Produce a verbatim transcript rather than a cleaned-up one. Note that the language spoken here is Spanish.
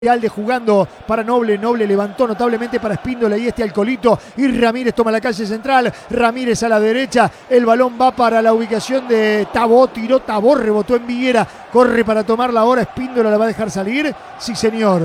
Alde jugando para Noble, Noble levantó notablemente para Espíndola y este Alcolito y Ramírez toma la calle central, Ramírez a la derecha, el balón va para la ubicación de Tabó, tiró Tabó, rebotó en Viguera, corre para tomarla ahora, Espíndola la va a dejar salir, sí señor.